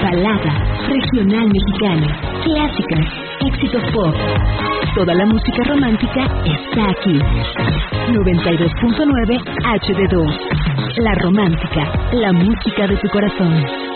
balada, regional mexicana, clásicas, éxitos pop. Toda la música romántica está aquí. 92.9 HD2. La Romántica, la música de tu corazón.